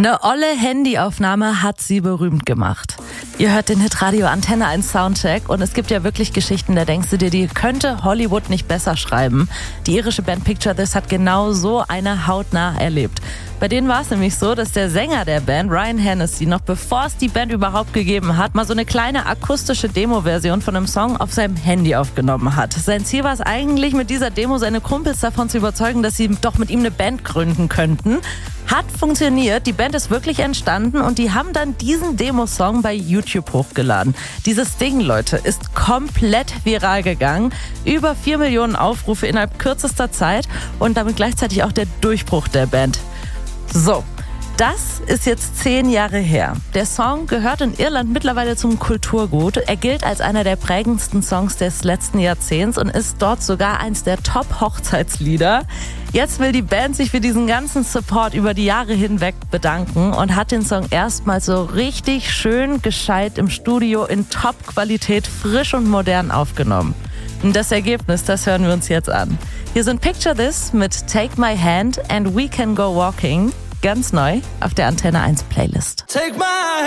Eine olle Handyaufnahme hat sie berühmt gemacht. Ihr hört den Hitradio Antenne 1 Soundcheck und es gibt ja wirklich Geschichten, da denkst du dir, die könnte Hollywood nicht besser schreiben. Die irische Band Picture This hat genau so eine hautnah erlebt. Bei denen war es nämlich so, dass der Sänger der Band, Ryan Hennessy, noch bevor es die Band überhaupt gegeben hat, mal so eine kleine akustische Demo-Version von einem Song auf seinem Handy aufgenommen hat. Sein Ziel war es eigentlich, mit dieser Demo seine Kumpels davon zu überzeugen, dass sie doch mit ihm eine Band gründen könnten. Hat funktioniert, die Band ist wirklich entstanden und die haben dann diesen Demo-Song bei YouTube hochgeladen. Dieses Ding, Leute, ist komplett viral gegangen. Über 4 Millionen Aufrufe innerhalb kürzester Zeit und damit gleichzeitig auch der Durchbruch der Band. So, das ist jetzt 10 Jahre her. Der Song gehört in Irland mittlerweile zum Kulturgut. Er gilt als einer der prägendsten Songs des letzten Jahrzehnts und ist dort sogar eins der Top-Hochzeitslieder. Jetzt will die Band sich für diesen ganzen Support über die Jahre hinweg bedanken und hat den Song erstmals so richtig schön gescheit im Studio in Top-Qualität frisch und modern aufgenommen. Und das Ergebnis, das hören wir uns jetzt an. Hier sind Picture This mit Take My Hand and We Can Go Walking. Ganz neu auf der Antenne 1 Playlist.